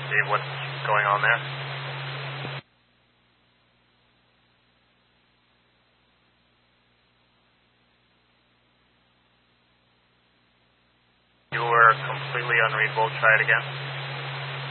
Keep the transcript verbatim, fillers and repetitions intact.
see what's going on there. You were completely unreadable. Try it again.